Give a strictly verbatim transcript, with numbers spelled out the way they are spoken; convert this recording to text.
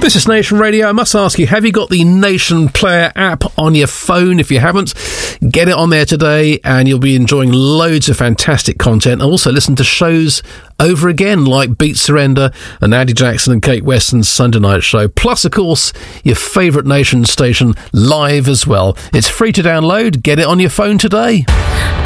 This is Nation Radio. I must ask you, have you got the Nation Player app on your phone? If you haven't, get it on there today and you'll be enjoying loads of fantastic content. And also listen to shows over again like Beat Surrender and Andy Jackson and Kate Weston's Sunday Night Show. Plus, of course, your favourite Nation station live as well. It's free to download. Get it on your phone today.